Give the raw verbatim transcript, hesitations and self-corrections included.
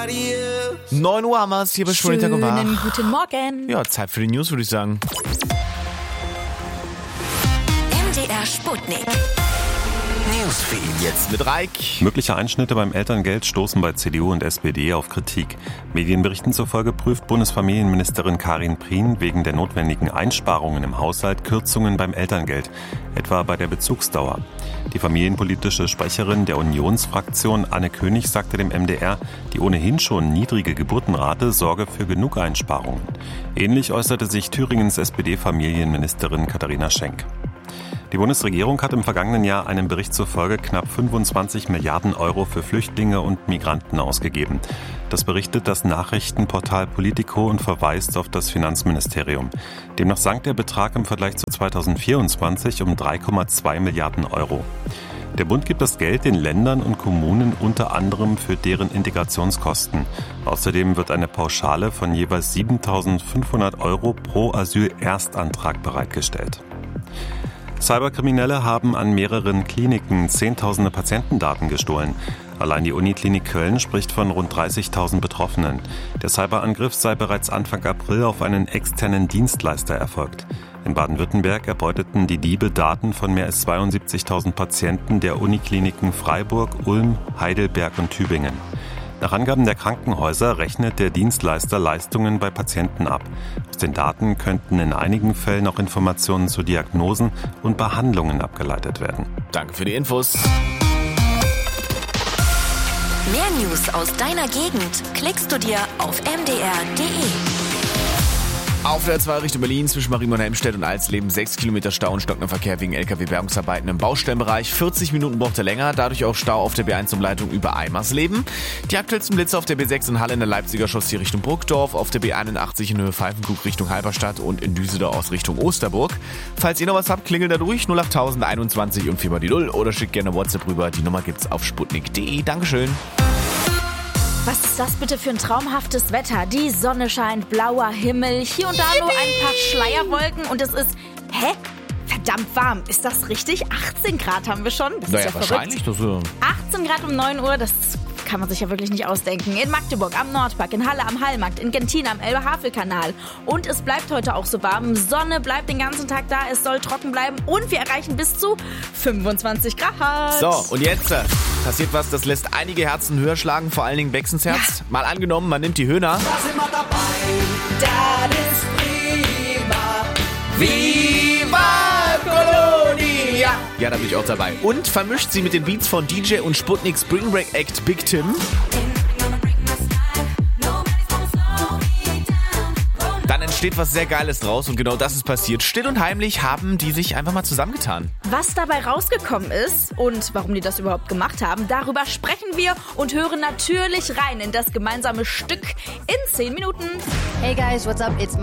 neun Uhr haben wir es hier bei Schultag und Wach. Schönen guten Morgen. Ja, Zeit für die News, würde ich sagen. M D R Sputnik. Newsfeed. Jetzt mit Reik. Mögliche Einschnitte beim Elterngeld stoßen bei C D U und S P D auf Kritik. Medienberichten zufolge prüft Bundesfamilienministerin Karin Prien wegen der notwendigen Einsparungen im Haushalt Kürzungen beim Elterngeld, etwa bei der Bezugsdauer. Die familienpolitische Sprecherin der Unionsfraktion Anne König sagte dem M D R, die ohnehin schon niedrige Geburtenrate sorge für genug Einsparungen. Ähnlich äußerte sich Thüringens S P D-Familienministerin Katharina Schenk. Die Bundesregierung hat im vergangenen Jahr einem Bericht zufolge knapp fünfundzwanzig Milliarden Euro für Flüchtlinge und Migranten ausgegeben. Das berichtet das Nachrichtenportal Politico und verweist auf das Finanzministerium. Demnach sank der Betrag im Vergleich zu zweitausendvierundzwanzig um drei Komma zwei Milliarden Euro. Der Bund gibt das Geld den Ländern und Kommunen unter anderem für deren Integrationskosten. Außerdem wird eine Pauschale von jeweils siebentausendfünfhundert Euro pro Asyl-Erstantrag bereitgestellt. Cyberkriminelle haben an mehreren Kliniken zehntausende Patientendaten gestohlen. Allein die Uniklinik Köln spricht von rund dreißigtausend Betroffenen. Der Cyberangriff sei bereits Anfang April auf einen externen Dienstleister erfolgt. In Baden-Württemberg erbeuteten die Diebe Daten von mehr als zweiundsiebzigtausend Patienten der Unikliniken Freiburg, Ulm, Heidelberg und Tübingen. Nach Angaben der Krankenhäuser rechnet der Dienstleister Leistungen bei Patienten ab. Aus den Daten könnten in einigen Fällen auch Informationen zu Diagnosen und Behandlungen abgeleitet werden. Danke für die Infos. Mehr News aus deiner Gegend klickst du dir auf m d r punkt d e. Auf der zwei Richtung Berlin zwischen Marienborn, Helmstedt und Alsleben sechs Kilometer Stau und stockender Verkehr wegen L K W-Bergungsarbeiten im Baustellenbereich. vierzig Minuten braucht er länger, dadurch auch Stau auf der B eins Umleitung über Eimersleben. Die aktuellsten Blitze auf der B sechs in Halle in der Leipziger Chaussee Richtung Burgdorf, auf der B einundachtzig in Höhe Pfeifenkrug Richtung Halberstadt und in Düsseldorf aus Richtung Osterburg. Falls ihr noch was habt, klingelt da durch null acht einundzwanzig und vier mal die null oder schickt gerne WhatsApp rüber. Die Nummer gibt's auf sputnik punkt d e. Dankeschön. Was ist das bitte für ein traumhaftes Wetter? Die Sonne scheint, blauer Himmel, hier und da nur ein paar Schleierwolken und es ist, hä? Verdammt warm. Ist das richtig? achtzehn Grad haben wir schon? Das Naja, ist ja wahrscheinlich. verrückt. Das, äh achtzehn Grad um neun Uhr, das kann man sich ja wirklich nicht ausdenken. In Magdeburg am Nordpark, in Halle am Hallmarkt, in Gentin am Elbe-Havel-Kanal. Und es bleibt heute auch so warm. Sonne bleibt den ganzen Tag da, es soll trocken bleiben und wir erreichen bis zu fünfundzwanzig Grad. So, und jetzt äh, passiert was, das lässt einige Herzen höher schlagen, vor allen Dingen Bexens Herz. Ja. Mal angenommen, man nimmt die Höhner. Da sind wir dabei, das ist prima. Viva Colonia! Ja, da bin ich auch dabei. Und vermischt sie mit den Beats von D J und Sputnik Spring Break Act Big Tim. Dann entsteht was sehr Geiles draus und genau das ist passiert. Still und heimlich haben die sich einfach mal zusammengetan. Was dabei rausgekommen ist und warum die das überhaupt gemacht haben, darüber sprechen wir und hören natürlich rein in das gemeinsame Stück in zehn Minuten. Hey guys, what's up? It's